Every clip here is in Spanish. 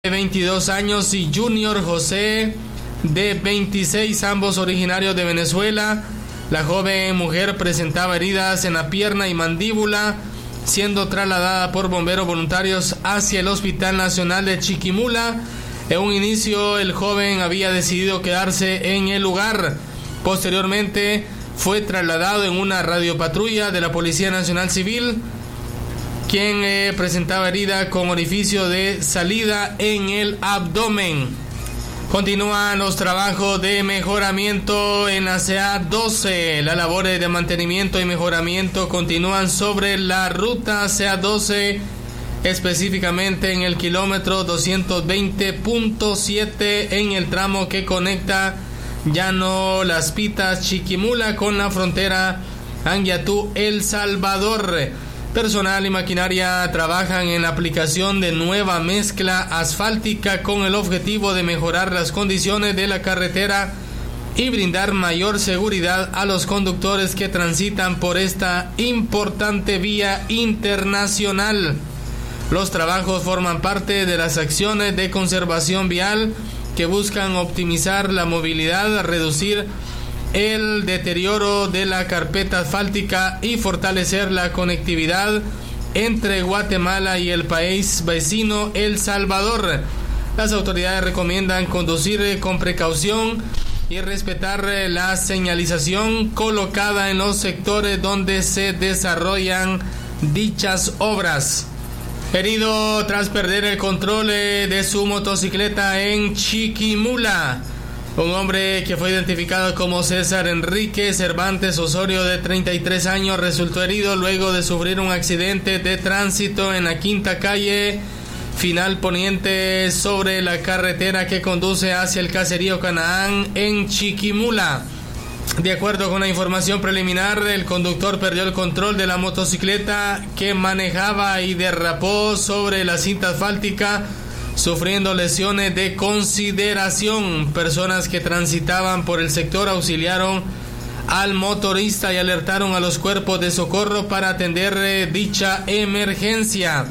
de 22 años, y Junior José, de 26, ambos originarios de Venezuela. La joven mujer presentaba heridas en la pierna y mandíbula, siendo trasladada por bomberos voluntarios hacia el Hospital Nacional de Chiquimula. En un inicio, el joven había decidido quedarse en el lugar. Posteriormente, fue trasladado en una radiopatrulla de la Policía Nacional Civil, quien presentaba herida con orificio de salida en el abdomen. Continúan los trabajos de mejoramiento en la CA 12. Las labores de mantenimiento y mejoramiento continúan sobre la ruta CA 12, específicamente en el kilómetro 220.7, en el tramo que conecta Llano Las Pitas Chiquimula con la frontera Anguiatú El Salvador. Personal y maquinaria trabajan en la aplicación de nueva mezcla asfáltica con el objetivo de mejorar las condiciones de la carretera y brindar mayor seguridad a los conductores que transitan por esta importante vía internacional. Los trabajos forman parte de las acciones de conservación vial que buscan optimizar la movilidad, reducir el deterioro de la carpeta asfáltica y fortalecer la conectividad entre Guatemala y el país vecino El Salvador. Las autoridades recomiendan conducir con precaución y respetar la señalización colocada en los sectores donde se desarrollan dichas obras. Herido tras perder el control de su motocicleta en Chiquimula. Un hombre que fue identificado como César Enrique Cervantes Osorio, de 33 años, resultó herido luego de sufrir un accidente de tránsito en la quinta calle Final Poniente sobre la carretera que conduce hacia el caserío Canaán en Chiquimula. De acuerdo con la información preliminar, el conductor perdió el control de la motocicleta que manejaba y derrapó sobre la cinta asfáltica, sufriendo lesiones de consideración. Personas que transitaban por el sector auxiliaron al motorista y alertaron a los cuerpos de socorro para atender dicha emergencia.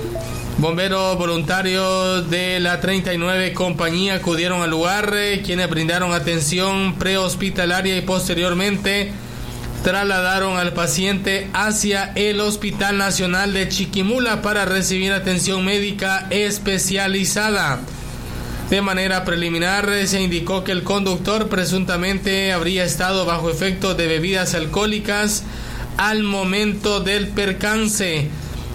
Bomberos voluntarios de la 39 compañía acudieron al lugar, quienes brindaron atención prehospitalaria y posteriormente trasladaron al paciente hacia el Hospital Nacional de Chiquimula para recibir atención médica especializada. De manera preliminar, se indicó que el conductor presuntamente habría estado bajo efectos de bebidas alcohólicas al momento del percance,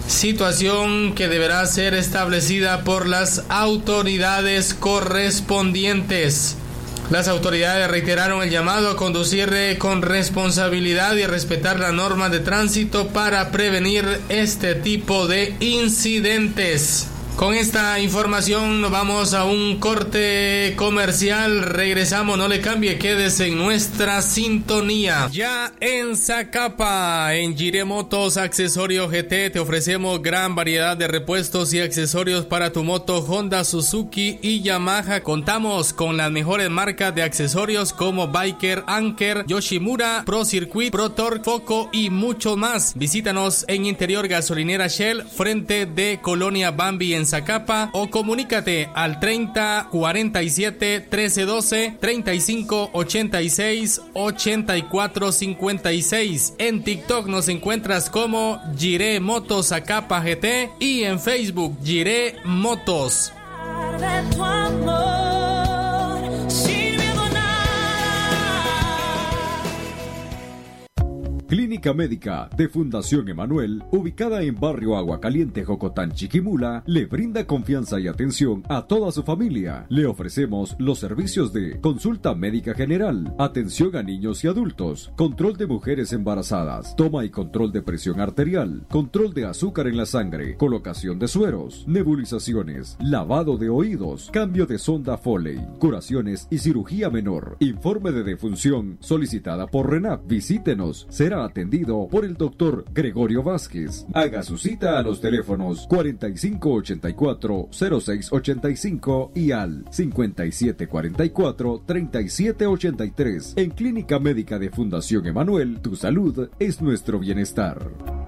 situación que deberá ser establecida por las autoridades correspondientes. Las autoridades reiteraron el llamado a conducir con responsabilidad y respetar las normas de tránsito para prevenir este tipo de incidentes. Con esta información nos vamos a un corte comercial. Regresamos, no le cambie, quédese en nuestra sintonía. Ya en Zacapa, en Jiré Motos Accesorio GT, te ofrecemos gran variedad de repuestos y accesorios para tu moto Honda, Suzuki y Yamaha. Contamos con las mejores marcas de accesorios como Biker, Anker, Yoshimura, Pro Circuit, Pro Torque, Foco y mucho más. Visítanos en Interior Gasolinera Shell, frente de Colonia Bambi en Zacapa, o comunícate al 30 47 13 12 35 86 84 56. En TikTok nos encuentras como Jiré Motos Zacapa GT y en Facebook Jiré Motos. Clínica Médica de Fundación Emanuel, ubicada en Barrio Agua Caliente, Jocotán, Chiquimula, le brinda confianza y atención a toda su familia. Le ofrecemos los servicios de consulta médica general, atención a niños y adultos, control de mujeres embarazadas, toma y control de presión arterial, control de azúcar en la sangre, colocación de sueros, nebulizaciones, lavado de oídos, cambio de sonda Foley, curaciones y cirugía menor. Informe de defunción solicitada por RENAP. Visítenos. Será atendido por el doctor Gregorio Vázquez. Haga su cita a los teléfonos 4584-0685 y al 5744-3783. En Clínica Médica de Fundación Emanuel, tu salud es nuestro bienestar.